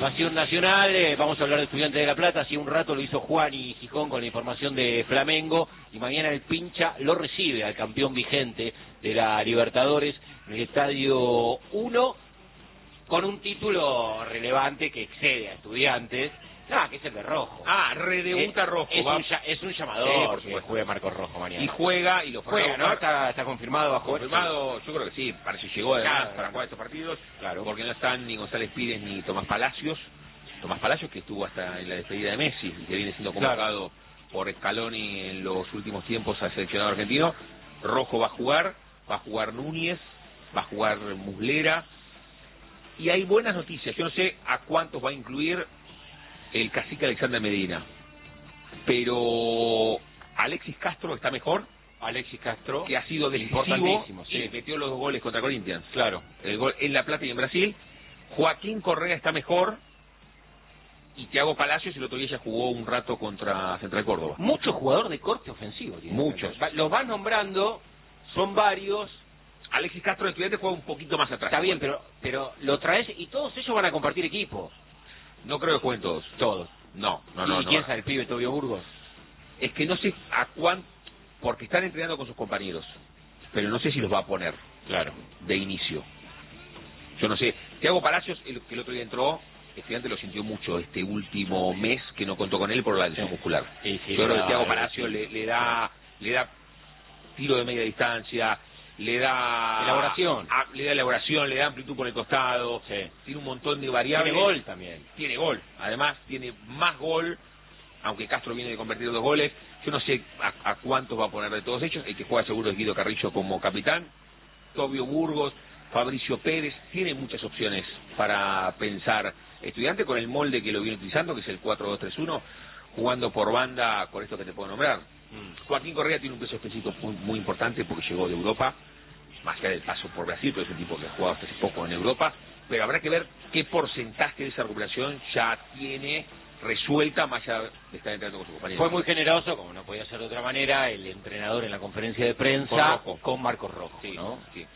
Información nacional, vamos a hablar de Estudiantes de La Plata. Hace un rato lo hizo Juan y Gijón con la información de Flamengo, y mañana el Pincha lo recibe al campeón vigente de la Libertadores en el Estadio 1, con un título relevante que excede a Estudiantes. Que es el de Rojo. Redebuta Rojo. Es un llamador, sí, que juegue Marcos Rojo mañana. Y juega, y lo juega, ¿no? Está confirmado. Confirmado, yo creo que sí. Parece que llegó además Claro, para jugar estos partidos. Claro. Porque no están ni González Pires ni Tomás Palacios. Tomás Palacios, que estuvo hasta en la despedida de Messi y que viene siendo convocado por Scaloni en los últimos tiempos al seleccionado argentino. Rojo va a jugar Núñez, va a jugar Muslera. Y hay buenas noticias. Yo no sé a cuántos va a incluir el cacique Alexander Medina, pero Alexis Castro está mejor. Alexis Castro, que ha sido decisivo, importantísimo, y metió los 2 goles contra Corinthians. Claro. El gol en La Plata y en Brasil. Joaquín Correa está mejor, y Thiago Palacios el otro día ya jugó un rato contra Central Córdoba. Mucho jugador de corte ofensivo. Muchos. Los vas nombrando, son varios. Alexis Castro de Estudiantes juega un poquito más atrás. Está bien, pero lo traes y todos ellos van a compartir equipo. No creo que jueguen todos. Todos. No. ¿Y quién sabe el pibe Tobio Burgos? Es que no sé a cuánto, porque están entrenando con sus compañeros, pero no sé si los va a poner. Claro. De inicio. Yo no sé. Thiago Palacios, que el otro día entró, Estudiante lo sintió mucho este último mes que no contó con él por la lesión muscular. Sí, yo creo que Thiago Palacios le da tiro de media distancia, le da elaboración, le da amplitud por el costado, tiene un montón de variables. Tiene gol también. Tiene gol, además tiene más gol, aunque Castro viene de convertir 2 goles. Yo no sé a cuántos va a poner de todos ellos. El que juega seguro es Guido Carrillo como capitán. Tobio Burgos, Fabricio Pérez, tiene muchas opciones para pensar. Estudiante con el molde que lo viene utilizando, que es el 4-2-3-1, jugando por banda con esto que te puedo nombrar. Joaquín Correa tiene un peso específico muy importante porque llegó de Europa, más allá del paso por Brasil, pero es un tipo que ha jugado hasta hace poco en Europa. Pero habrá que ver qué porcentaje de esa recuperación ya tiene resuelta, más allá de estar entrenando con sus compañeros. Fue muy generoso, como no podía ser de otra manera, el entrenador en la conferencia de prensa con Marcos Rojo, ¿no? Sí.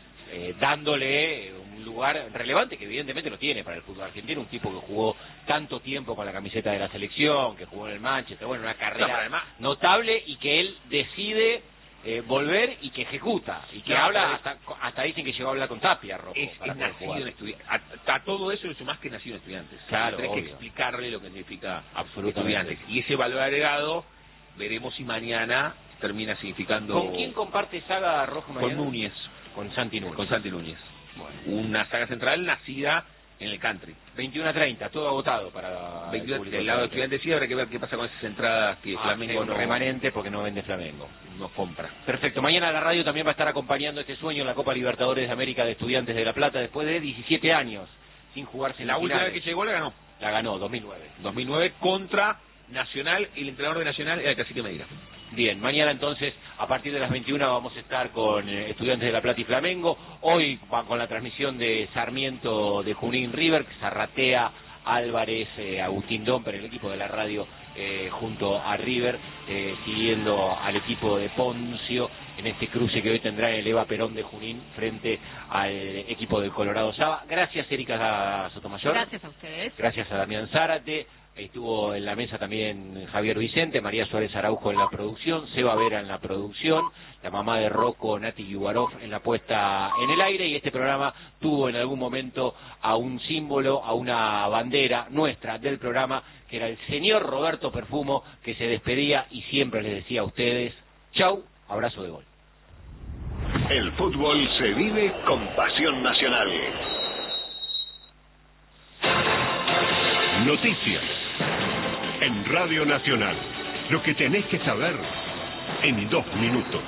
Dándole un lugar relevante que evidentemente lo tiene para el fútbol argentino, un tipo que jugó tanto tiempo con la camiseta de la selección, que jugó en el Manchester, bueno, una carrera notable, y que él decide volver y que ejecuta, y que habla, hasta dicen que llegó a hablar con Tapia, Rojo. Es nacido en Estudiantes. A todo eso es más que nacido en Estudiantes. Claro, tenés que explicarle lo que significa absolutamente Estudiantes. Y ese valor agregado, veremos si mañana termina significando... ¿Con quién comparte saga Rojo mañana? Con Núñez. Con Santi Núñez. Con Santi Núñez. Bueno. Una saga central nacida en el country. 21:30, todo agotado para el público. Del lado de Estudiantes sí, habrá que ver qué pasa con esas entradas que Flamengo no... remanente porque no vende Flamengo. No compra. Perfecto. Mañana la radio también va a estar acompañando este sueño en la Copa Libertadores de América de Estudiantes de La Plata después de 17 años sin jugarse. La última vez que llegó la ganó. La ganó, 2009. 2009 contra Nacional, y el entrenador de Nacional era el cacique Medina. Bien, mañana entonces, a partir de las 21 vamos a estar con Estudiantes de La Plata y Flamengo. Hoy va con la transmisión de Sarmiento de Junín River, Zarratea, Álvarez, Agustín Domper, el equipo de la radio junto a River, siguiendo al equipo de Poncio en este cruce que hoy tendrá el Eva Perón de Junín frente al equipo del Colorado Saba. Gracias, Erika Sotomayor. Gracias a ustedes. Gracias a Damián Zárate. Estuvo en la mesa también Javier Vicente, María Suárez Araujo en la producción, Seba Vera en la producción, la mamá de Rocco, Nati Yubarov, en la puesta en el aire, y este programa tuvo en algún momento a un símbolo, a una bandera nuestra del programa, que era el señor Roberto Perfumo, que se despedía y siempre les decía a ustedes, chau, abrazo de gol. El fútbol se vive con pasión nacional. Noticias en Radio Nacional. Lo que tenés que saber en 2 minutos.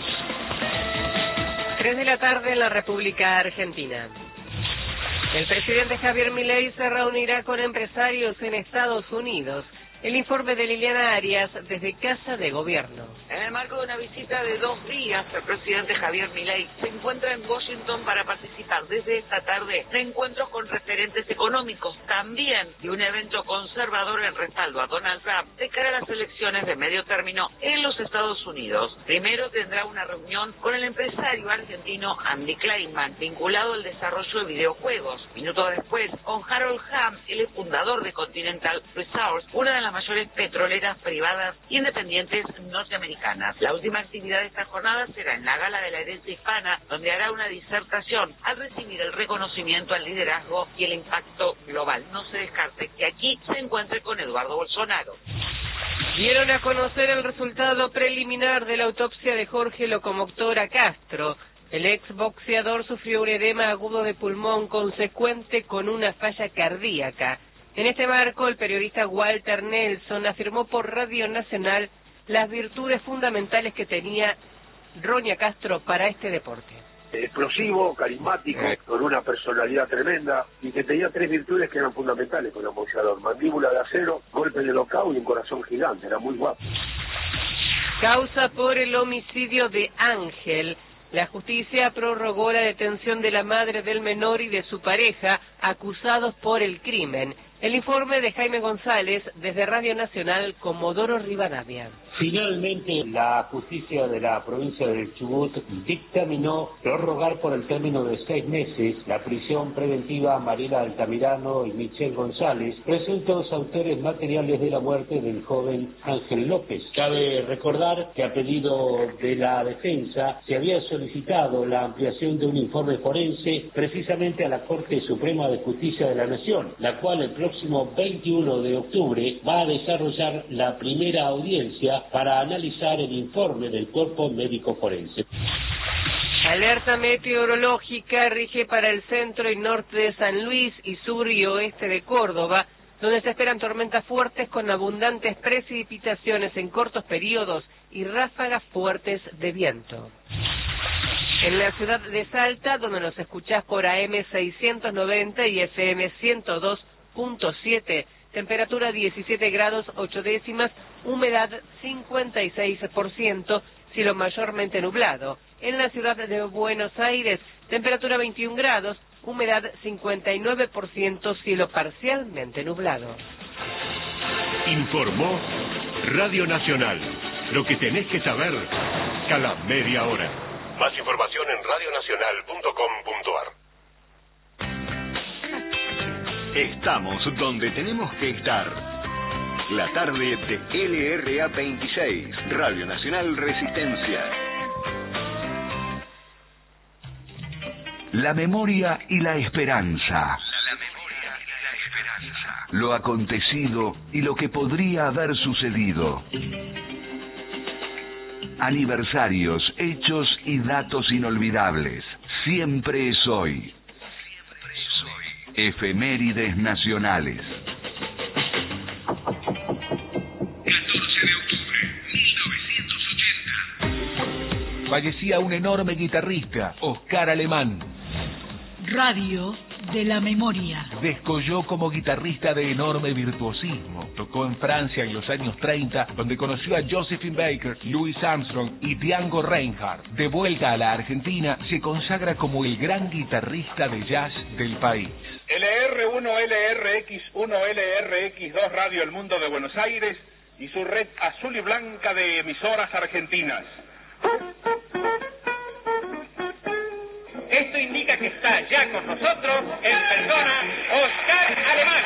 3 de la tarde en la República Argentina. El presidente Javier Milei se reunirá con empresarios en Estados Unidos. El informe de Liliana Arias desde Casa de Gobierno. En el marco de una visita de 2 días, el presidente Javier Milei se encuentra en Washington para participar desde esta tarde de encuentros con referentes económicos. económicos también y un evento conservador en respaldo a Donald Trump de cara a las elecciones de medio término en los Estados Unidos. Primero tendrá una reunión con el empresario argentino Andy Kleinman, vinculado al desarrollo de videojuegos. Minutos después, con Harold Hamm, el fundador de Continental Resources, una de las mayores petroleras privadas independientes norteamericanas. La última actividad de esta jornada será en la Gala de la Herencia Hispana, donde hará una disertación al recibir el reconocimiento al liderazgo y el impacto global. No se descarte que aquí se encuentre con Eduardo Bolsonaro. Dieron a conocer el resultado preliminar de la autopsia de Jorge Locomotora Castro. El exboxeador sufrió un edema agudo de pulmón consecuente con una falla cardíaca. En este marco, el periodista Walter Nelson afirmó por Radio Nacional las virtudes fundamentales que tenía Roña Castro para este deporte. Explosivo, carismático, con una personalidad tremenda y que tenía 3 virtudes que eran fundamentales con el boxeador: mandíbula de acero, golpe de knockout y un corazón gigante. Era muy guapo. Causa por el homicidio de Ángel. La justicia prorrogó la detención de la madre del menor y de su pareja, acusados por el crimen. El informe de Jaime González, desde Radio Nacional, Comodoro Rivadavia. Finalmente, la justicia de la provincia del Chubut dictaminó prorrogar por el término de 6 meses la prisión preventiva a Mariela Altamirano y Michelle González, presuntos autores materiales de la muerte del joven Ángel López. Cabe recordar que a pedido de la defensa se había solicitado la ampliación de un informe forense precisamente a la Corte Suprema de Justicia de la Nación, la cual el próximo 21 de octubre va a desarrollar la primera audiencia para analizar el informe del cuerpo médico forense. Alerta meteorológica rige para el centro y norte de San Luis y sur y oeste de Córdoba, donde se esperan tormentas fuertes con abundantes precipitaciones en cortos periodos y ráfagas fuertes de viento. En la ciudad de Salta, donde nos escuchás por AM 690 y FM 102.7, temperatura 17 grados 8 décimas, humedad 56%, cielo mayormente nublado. En la ciudad de Buenos Aires, temperatura 21 grados, humedad 59%, cielo parcialmente nublado. Informó Radio Nacional. Lo que tenés que saber cada media hora. Más información en radionacional.com.ar. Estamos donde tenemos que estar. La tarde de LRA 26, Radio Nacional Resistencia. La memoria y la esperanza. Lo acontecido y lo que podría haber sucedido. Aniversarios, hechos y datos inolvidables. Siempre es hoy. Efemérides nacionales. 14 de octubre, 1980. Fallecía un enorme guitarrista, Oscar Alemán. Radio de la memoria. Descolló como guitarrista de enorme virtuosismo. Tocó en Francia en los años 30, donde conoció a Josephine Baker, Louis Armstrong y Django Reinhardt. De vuelta a la Argentina, se consagra como el gran guitarrista de jazz del país. LR1, LRX1, LRX2 Radio El Mundo de Buenos Aires y su red azul y blanca de emisoras argentinas. Esto indica que está ya con nosotros en persona Oscar Alemán.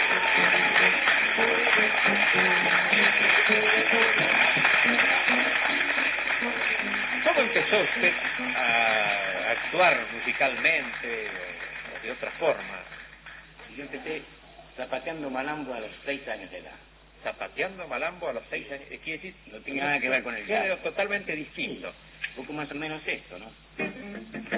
¿Cómo empezó usted a actuar musicalmente o de otra forma? Yo empecé zapateando malambo a los 6 años de edad. ¿Zapateando malambo a los 6 años? ¿Quiere decir? No tiene nada que ver con el jazz. Es totalmente distinto. Un poco más o menos esto, ¿no?